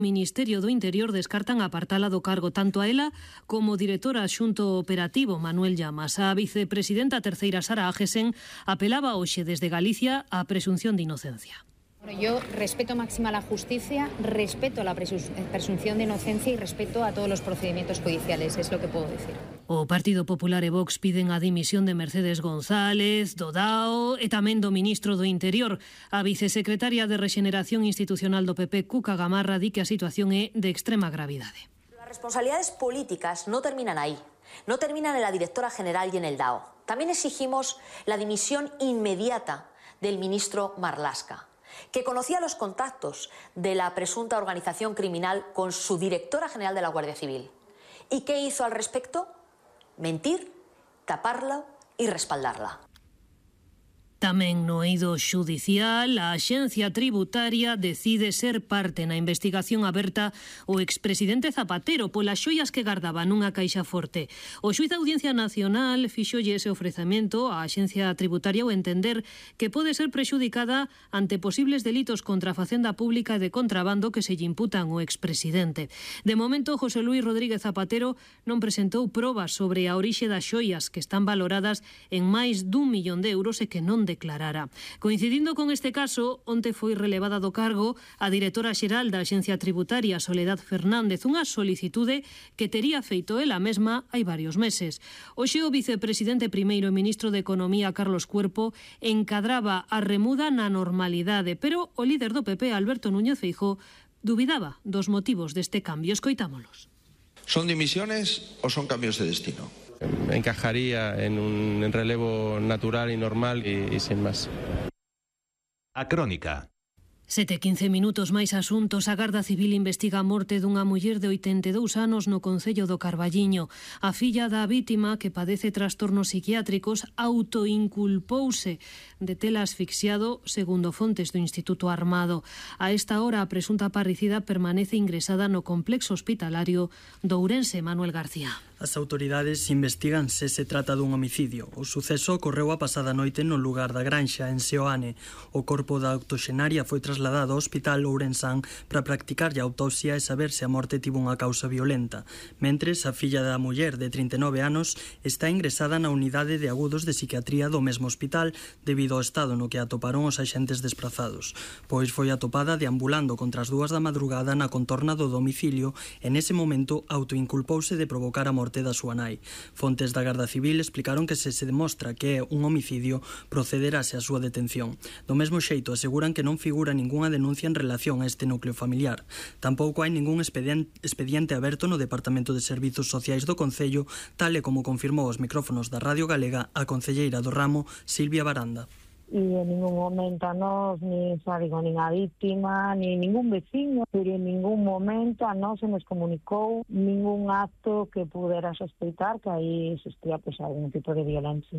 Ministerio do Interior descartan apartala do cargo tanto a ela como o director adxunto operativo Manuel Llamas. A vicepresidenta terceira Sara Ágesen apelaba hoxe desde Galicia á presunción de inocencia. Bueno, yo respeto máxima la justicia, respeto la presunción de inocencia y respeto a todos los procedimientos judiciales, es lo que puedo decir. O Partido Popular e Vox piden a dimisión de Mercedes González, do DAO e tamén do ministro do Interior. A vicesecretaria de Rexeneración Institucional do PP, Cuca Gamarra, di que a situación é de extrema gravidade. Las responsabilidades políticas no terminan ahí, no terminan en la directora general y en el DAO. También exigimos la dimisión inmediata del ministro Marlaska, que conocía los contactos de la presunta organización criminal con su directora general de la Guardia Civil. ¿Y qué hizo al respecto? Mentir, taparla y respaldarla. Tamén no eido xudicial, a Axencia Tributaria decide ser parte na investigación aberta o expresidente Zapatero polas xoias que gardaba nunha caixa forte. O xuíz da Audiencia Nacional fixolle ese ofrecemento á Axencia Tributaria ao entender que pode ser prexudicada ante posibles delitos contra a Facenda Pública e de contrabando que se lle imputan ao expresidente. De momento, José Luis Rodríguez Zapatero non presentou probas sobre a orixe das xoias que están valoradas en máis d'1 millón de euros e que non declarara. Coincidindo con este caso, onte foi relevada do cargo a directora xeral da Axencia Tributaria, Soledad Fernández, unha solicitude que tería feito ela mesma hai varios meses. Hoxe o vicepresidente primeiro e ministro de Economía, Carlos Cuerpo, encadraba a remuda na normalidade, pero o líder do PP, Alberto Núñez Feijóo, dubidaba dos motivos deste cambio. Escoitámolos. ¿Son dimisiones o son cambios de destino? Encajaría en un relevo natural y normal y sin más. A Crónica. 7:15 minutos, máis asuntos. A Garda Civil investiga a morte dunha muller de 82 anos no concello do Carballiño. A filla da vítima, que padece trastornos psiquiátricos, autoinculpouse de tela asfixiado, segundo fontes do Instituto Armado. A esta hora, a presunta parricida permanece ingresada no complexo hospitalario do Ourense. Manuel García. As autoridades investigan se se trata dun homicidio. O suceso ocorreu a pasada noite no lugar da Granxa, en Seoane. O corpo da octoxenaria foi trasladado ao hospital Ourensán para practicarlle a autopsia e saber se a morte tivo unha causa violenta. Mentres, a filla da muller de 39 anos está ingresada na unidade de agudos de psiquiatría do mesmo hospital debido ao estado no que atoparon os axentes desprazados, pois foi atopada deambulando contra as 2 da madrugada na contorna do domicilio e nese momento autoinculpouse de provocar a morte da súa nai. Fontes da Garda Civil explicaron que se demostra que é un homicidio, procederase a súa detención. Do mesmo xeito, aseguran que non figura ningunha denuncia en relación a este núcleo familiar. Tampouco hai ningún expediente aberto no Departamento de Servizos Sociais do Concello, tal e como confirmou aos micrófonos da Radio Galega a concelleira do ramo, Silvia Baranda. E en ningún momento a nós, nin a vítima, nin ningún veciño, pero en ningún momento a nós se nos comunicou ningún acto que pudera sospeitar que aí existía algún tipo de violencia.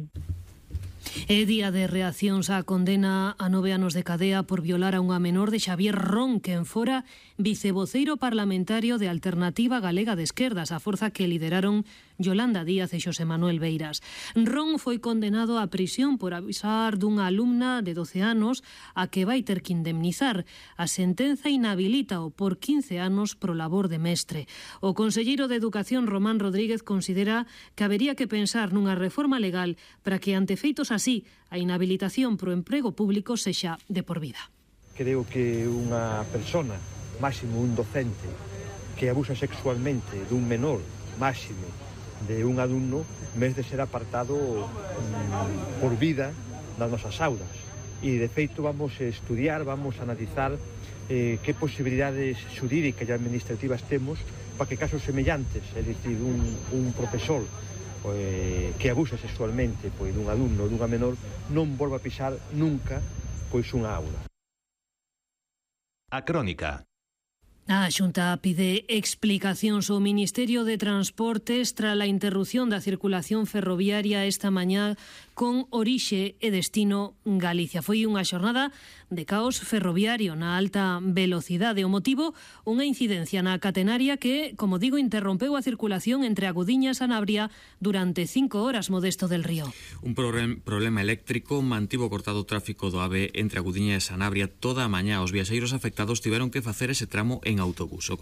É día de reaccións á condena a 9 anos de cadea por violar a unha menor de Xavier Ron, quen fora vicevoceiro parlamentario de Alternativa Galega de Esquerdas, a forza que lideraron Yolanda Díaz e Xosé Manuel Beiras. Ron foi condenado a prisión por avisar dunha alumna de 12 anos a que vai ter que indemnizar. A sentenza inhabilita-o por 15 anos pro labor de mestre. O conselleiro de Educación, Román Rodríguez, considera que habería que pensar nunha reforma legal para que ante feitos así a inhabilitación pro emprego público sexa de por vida. Creo que unha persona, máximo un docente, que abusa sexualmente dun menor, máximo de un alumno, mes de ser apartado por vida das nosas aulas. E de feito vamos a estudiar, vamos a analizar que posibilidades xurídicas e administrativas temos para que casos semellantes, é dicir, un profesor que abusa sexualmente dun alumno ou dunha menor non volva a pisar nunca unha aula. A Crónica. A Xunta pide explicacións ao Ministerio de Transportes tras a interrupción da circulación ferroviaria esta mañá con orixe e destino Galicia. Foi unha xornada de caos ferroviario na alta velocidade. O motivo, unha incidencia na catenaria que, como digo, interrompeu a circulación entre Agudiña e Sanabria durante 5 horas, Modesto del Río. Un problema eléctrico mantivo cortado o tráfico do AVE entre Agudiña e Sanabria toda a mañá. Os viaxeiros afectados tiveron que facer ese tramo en autobús.